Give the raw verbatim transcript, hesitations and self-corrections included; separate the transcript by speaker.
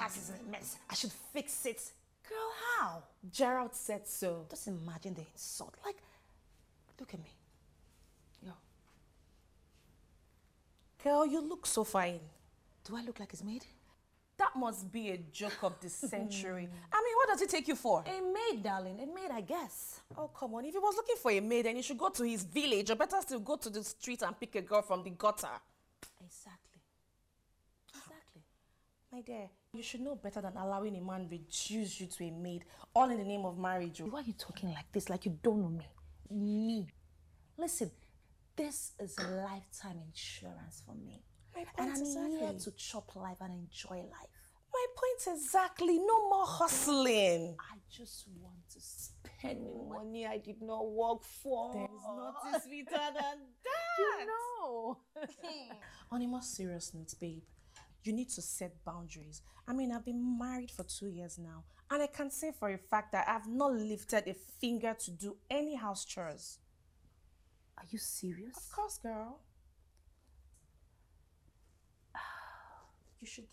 Speaker 1: house is in a mess. I should fix it. Girl, how?
Speaker 2: Gerald said so.
Speaker 1: Just imagine the insult. Like, look at me. Yo.
Speaker 2: Girl, you look so fine.
Speaker 1: Do I look like his maid?
Speaker 2: That must be a joke of the century. I mean, what does it take you for?
Speaker 1: A maid, darling. A maid, I guess.
Speaker 2: Oh, come on. If he was looking for a maid, then he should go to his village, or better still go to the street and pick a girl from the gutter.
Speaker 1: Exactly. Exactly.
Speaker 2: My dear, you should know better than allowing a man reduce you to a maid, all in the name of marriage.
Speaker 1: Why are you talking like this, like you don't know me? Me. Listen, this is a lifetime insurance for me.
Speaker 2: My point
Speaker 1: and I'm
Speaker 2: exactly.
Speaker 1: here to chop life and enjoy life.
Speaker 2: My point exactly. No more hustling.
Speaker 1: I just want to spend money I did not work for.
Speaker 2: There's nothing sweeter than that.
Speaker 1: You know.
Speaker 2: On a more serious note, babe, you need to set boundaries. I mean, I've been married for two years now, and I can say for a fact that I've not lifted a finger to do any house chores.
Speaker 1: Are you serious?
Speaker 2: Of course, girl. You should